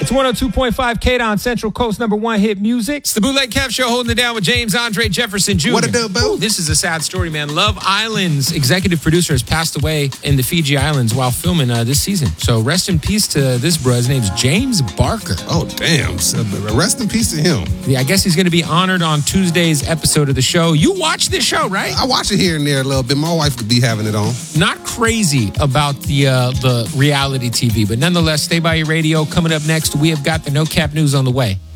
It's 102.5 K-Don, Central Coast #1 hit music. It's the Bootleg Kev Show, holding it down with James Andre Jefferson Jr. What a do, boo? This is a sad story, man. Love Island's executive producer has passed away in the Fiji Islands while filming this season. So rest in peace to this bro. His name's James Barker. Oh, damn. So, rest in peace to him. Yeah, I guess he's going to be honored on Tuesday's episode of the show. You watch this show, right? I watch it here and there a little bit. My wife could be having it on. Not crazy about the reality TV, but nonetheless, stay by your radio. Coming up next, we have got the No Cap News on the way.